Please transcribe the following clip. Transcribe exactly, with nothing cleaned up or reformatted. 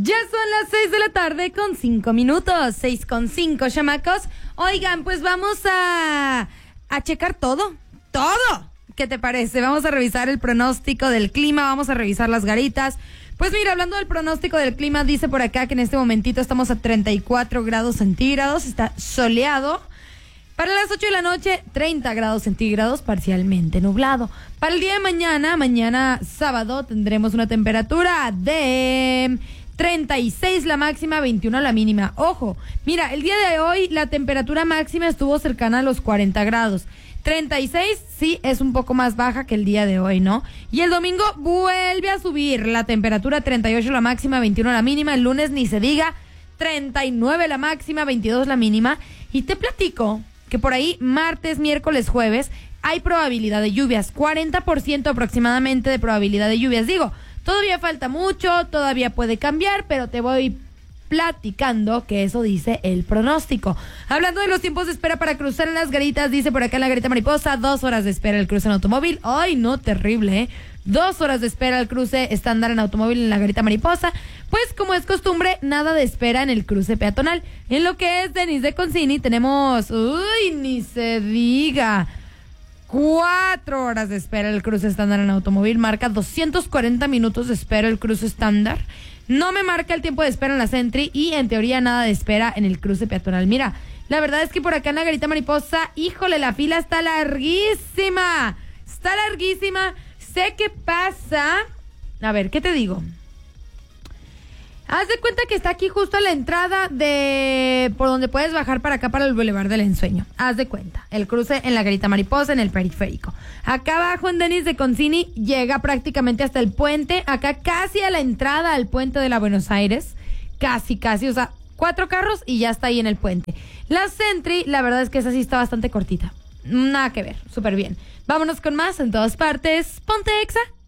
Ya son las seis de la tarde con cinco minutos. Seis con cinco, chamacos. Oigan, pues vamos a, a checar todo. ¡Todo! ¿Qué te parece? Vamos a revisar el pronóstico del clima, vamos a revisar las garitas. Pues mira, hablando del pronóstico del clima, dice por acá que en este momentito estamos a treinta y cuatro grados centígrados, está soleado. Para las ocho de la noche, treinta grados centígrados, parcialmente nublado. Para el día de mañana, mañana sábado, tendremos una temperatura de treinta y seis la máxima, veintiuno la mínima. Ojo, mira, el día de hoy la temperatura máxima estuvo cercana a los cuarenta grados. treinta y seis sí es un poco más baja que el día de hoy, ¿no? Y el domingo vuelve a subir la temperatura, treinta y ocho la máxima, veintiuno la mínima. El lunes ni se diga, treinta y nueve la máxima, veintidós la mínima. Y te platico que por ahí martes, miércoles, jueves hay probabilidad de lluvias, cuarenta por ciento aproximadamente de probabilidad de lluvias. Digo, todavía falta mucho, todavía puede cambiar, pero te voy platicando que eso dice el pronóstico. Hablando de los tiempos de espera para cruzar en las garitas, dice por acá en la garita mariposa, dos horas de espera el cruce en automóvil. Ay, no, terrible, ¿eh? Dos horas de espera el cruce estándar en automóvil en la garita mariposa. Pues como es costumbre, nada de espera en el cruce peatonal. En lo que es Denis de Concini tenemos, uy, ni se diga, cuatro horas de espera el cruce estándar en automóvil. Marca doscientos cuarenta minutos de espera el cruce estándar. No me marca el tiempo de espera en la Sentry y en teoría nada de espera en el cruce peatonal. Mira, la verdad es que por acá en la garita mariposa, híjole, la fila está larguísima. Está larguísima. Sé qué pasa. A ver, ¿qué te digo? Haz de cuenta que está aquí justo a la entrada de por donde puedes bajar para acá para el Boulevard del Ensueño. Haz de cuenta. El cruce en la garita mariposa, en el periférico. Acá abajo en Denis de Concini llega prácticamente hasta el puente. Acá casi a la entrada al puente de la Buenos Aires. Casi, casi. O sea, cuatro carros y ya está ahí en el puente. La Sentry, la verdad es que esa sí está bastante cortita. Nada que ver. Súper bien. Vámonos con más en todas partes. Ponte Exa.